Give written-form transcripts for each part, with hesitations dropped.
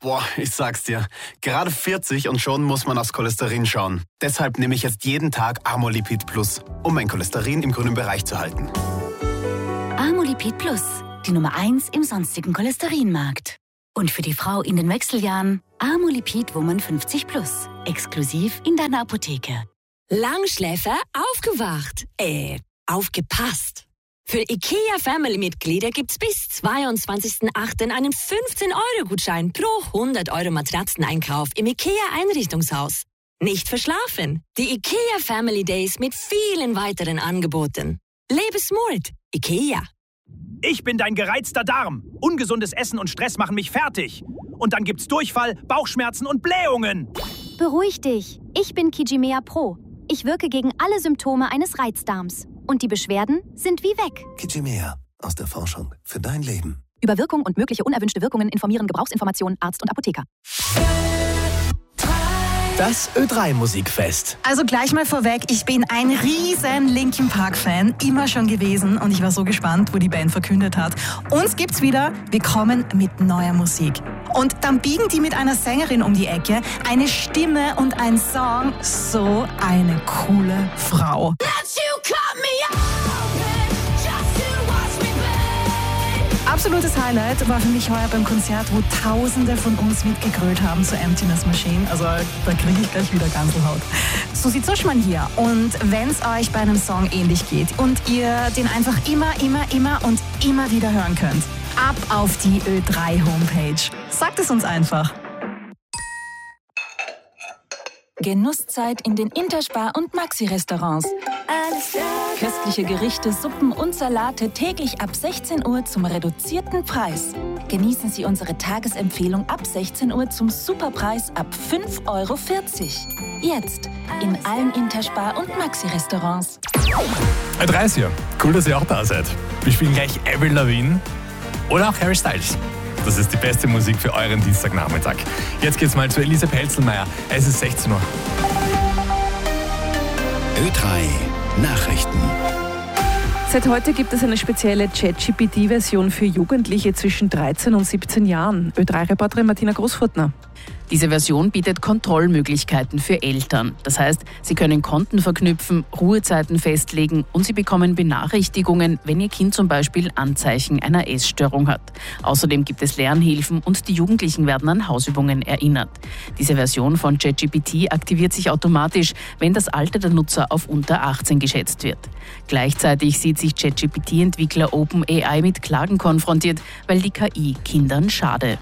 Boah, ich sag's dir. Gerade 40 und schon muss man aufs Cholesterin schauen. Deshalb nehme ich jetzt jeden Tag Amolipid Plus, um mein Cholesterin im grünen Bereich zu halten. Amolipid Plus, die Nummer 1 im sonstigen Cholesterinmarkt. Und für die Frau in den Wechseljahren Amolipid Woman 50 Plus, exklusiv in deiner Apotheke. Langschläfer aufgewacht. Aufgepasst. Für IKEA-Family-Mitglieder gibt's bis 22.08. einen 15-Euro-Gutschein pro 100 Euro Matratzeneinkauf im IKEA-Einrichtungshaus. Nicht verschlafen. Die IKEA Family Days mit vielen weiteren Angeboten. Lebe smart. IKEA. Ich bin dein gereizter Darm. Ungesundes Essen und Stress machen mich fertig. Und dann gibt's Durchfall, Bauchschmerzen und Blähungen. Beruhig dich. Ich bin Kijimea Pro. Ich wirke gegen alle Symptome eines Reizdarms. Und die Beschwerden sind wie weg. Kijimea, aus der Forschung für dein Leben. Über Wirkung und mögliche unerwünschte Wirkungen informieren Gebrauchsinformationen Arzt und Apotheker. Das Ö3-Musikfest. Also gleich mal vorweg, ich bin ein riesen Linkin Park-Fan, immer schon gewesen und ich war so gespannt, wo die Band verkündet hat. Uns gibt's wieder, wir kommen mit neuer Musik. Und dann biegen die mit einer Sängerin um die Ecke, eine Stimme und ein Song, so eine coole Frau. Absolutes Highlight war für mich heuer beim Konzert, wo Tausende von uns mitgegrölt haben zur Emptiness Machine. Also da kriege ich gleich wieder Gänsehaut. Susi Zuschmann hier. Und wenn es euch bei einem Song ähnlich geht und ihr den einfach immer wieder hören könnt, ab auf die Ö3 Homepage. Sagt es uns einfach. Genusszeit in den Interspar- und Maxi-Restaurants. Köstliche Gerichte, Suppen und Salate täglich ab 16 Uhr zum reduzierten Preis. Genießen Sie unsere Tagesempfehlung ab 16 Uhr zum Superpreis ab 5,40 Euro. Jetzt in allen Interspar- und Maxi-Restaurants. Ö3 ist hier. Cool, dass ihr auch da seid. Wir spielen gleich Avril Lavigne oder auch Harry Styles. Das ist die beste Musik für euren Dienstagnachmittag. Jetzt geht's mal zu Elise Pelzelmeier. Es ist 16 Uhr. Ö3 Nachrichten. Seit heute gibt es eine spezielle ChatGPT-Version für Jugendliche zwischen 13 und 17 Jahren. Ö3-Reporterin Martina Großfurtner. Diese Version bietet Kontrollmöglichkeiten für Eltern. Das heißt, sie können Konten verknüpfen, Ruhezeiten festlegen und sie bekommen Benachrichtigungen, wenn ihr Kind zum Beispiel Anzeichen einer Essstörung hat. Außerdem gibt es Lernhilfen und die Jugendlichen werden an Hausübungen erinnert. Diese Version von ChatGPT aktiviert sich automatisch, wenn das Alter der Nutzer auf unter 18 geschätzt wird. Gleichzeitig sieht sich ChatGPT-Entwickler OpenAI mit Klagen konfrontiert, weil die KI Kindern schade.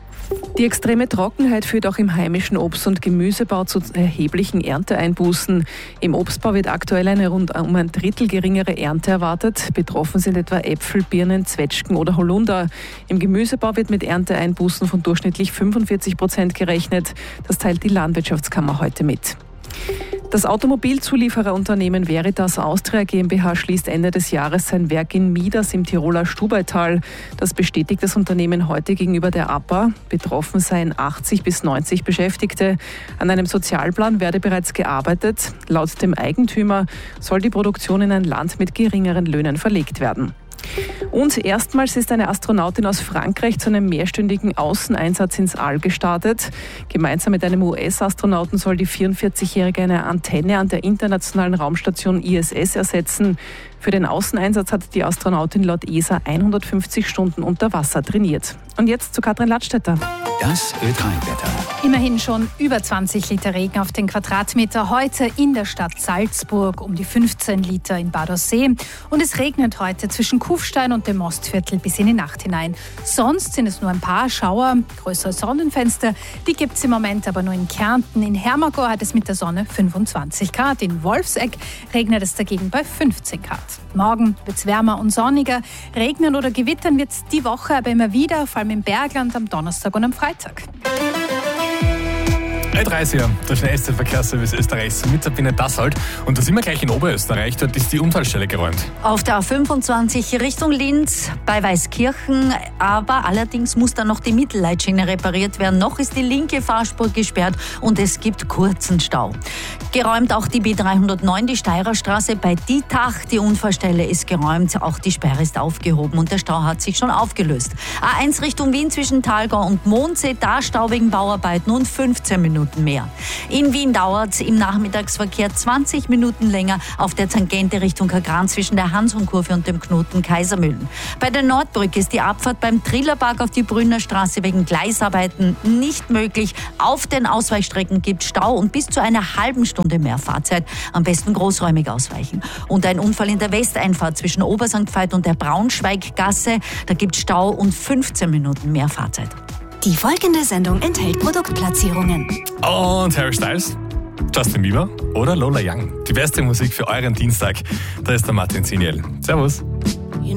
Die extreme Trockenheit führt auch im heimischen Obst- und Gemüsebau zu erheblichen Ernteeinbußen. Im Obstbau wird aktuell eine rund um ein Drittel geringere Ernte erwartet. Betroffen sind etwa Äpfel, Birnen, Zwetschgen oder Holunder. Im Gemüsebau wird mit Ernteeinbußen von durchschnittlich 45% gerechnet. Das teilt die Landwirtschaftskammer heute mit. Das Automobilzuliefererunternehmen Veritas Austria GmbH schließt Ende des Jahres sein Werk in Mieders im Tiroler Stubaital. Das bestätigt das Unternehmen heute gegenüber der APA. Betroffen seien 80 bis 90 Beschäftigte. An einem Sozialplan werde bereits gearbeitet. Laut dem Eigentümer soll die Produktion in ein Land mit geringeren Löhnen verlegt werden. Und erstmals ist eine Astronautin aus Frankreich zu einem mehrstündigen Außeneinsatz ins All gestartet. Gemeinsam mit einem US-Astronauten soll die 44-Jährige eine Antenne an der internationalen Raumstation ISS ersetzen. Für den Außeneinsatz hat die Astronautin laut ESA 150 Stunden unter Wasser trainiert. Und jetzt zu Katrin Ladstätter. Das Ö3-Wetter. Immerhin schon über 20 Liter Regen auf den Quadratmeter heute in der Stadt Salzburg, um die 15 Liter in Bad Aussee. Und es regnet heute zwischen Kufstein und dem Mostviertel bis in die Nacht hinein. Sonst sind es nur ein paar Schauer, größere Sonnenfenster. Die gibt es im Moment aber nur in Kärnten. In Hermagor hat es mit der Sonne 25 Grad. In Wolfsegg regnet es dagegen bei 15 Grad. Morgen wird es wärmer und sonniger. Regnen oder gewittern wird es die Woche aber immer wieder, vor allem im Bergland am Donnerstag und am Freitag. Ö30, der schnellste Verkehrsservice Österreichs mit Sabine Dassold. Und da sind wir gleich in Oberösterreich, dort ist die Unfallstelle geräumt. Auf der A25 Richtung Linz bei Weißkirchen, aber allerdings muss da noch die Mittelleitschiene repariert werden. Noch ist die linke Fahrspur gesperrt und es gibt kurzen Stau. Geräumt auch die B309, die Steirerstraße bei Dietach. Die Unfallstelle ist geräumt, auch die Sperre ist aufgehoben und der Stau hat sich schon aufgelöst. A1 Richtung Wien zwischen Thalgau und Mondsee, da Stau wegen Bauarbeiten und 15 Minuten mehr. In Wien dauert es im Nachmittagsverkehr 20 Minuten länger auf der Tangente Richtung Kagran zwischen der Hansonkurve und dem Knoten Kaisermühlen. Bei der Nordbrücke ist die Abfahrt beim Trillerpark auf die Brünner Straße wegen Gleisarbeiten nicht möglich. Auf den Ausweichstrecken gibt es Stau und bis zu einer halben Stunde mehr Fahrzeit. Am besten großräumig ausweichen. Und ein Unfall in der Westeinfahrt zwischen Obersankt Veit und der Braunschweiggasse. Da gibt es Stau und 15 Minuten mehr Fahrzeit. Die folgende Sendung enthält Produktplatzierungen. Und Harry Styles, Justin Bieber oder Lola Young. Die beste Musik für euren Dienstag. Da ist der Martin Ziniel. Servus.